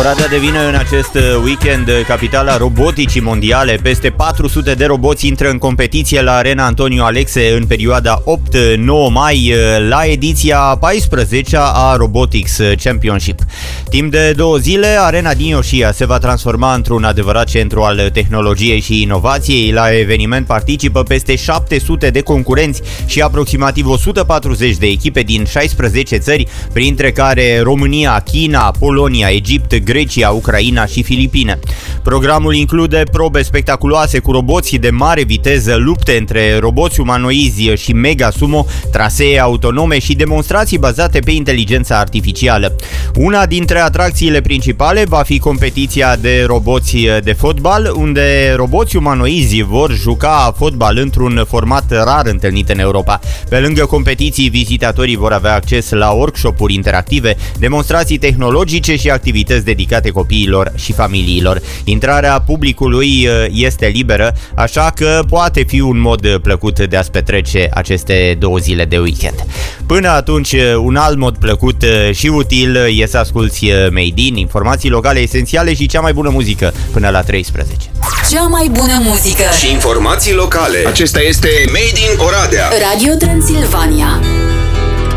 Oradea devine în acest weekend capitala roboticii mondiale. Peste 400 de roboți intră în competiție la Arena Antonio Alexe în perioada 8-9 mai la ediția 14-a a Robotics Championship. Timp de 2 zile, Arena din Iosía se va transforma într-un adevărat centru al tehnologiei și inovației. La eveniment participă peste 700 de concurenți și aproximativ 140 de echipe din 16 țări, printre care România, China, Polonia, Egipt, Grecia, Ucraina și Filipine. Programul include probe spectaculoase cu roboți de mare viteză, lupte între roboți umanoizi și mega sumo, trasee autonome și demonstrații bazate pe inteligența artificială. Una dintre atracțiile principale va fi competiția de roboți de fotbal, unde roboți umanoizi vor juca fotbal într-un format rar întâlnit în Europa. Pe lângă competiții, vizitatorii vor avea acces la workshop-uri interactive, demonstrații tehnologice și activități dedicate copiilor și familiilor. Intrarea publicului este liberă, așa că poate fi un mod plăcut de a-ți petrece aceste 2 zile de weekend. Până atunci, un alt mod plăcut și util e să asculti Made in, informații locale esențiale și cea mai bună muzică până la 13. Cea mai bună muzică și informații locale. Acesta este Made in Oradea. Radio Transilvania.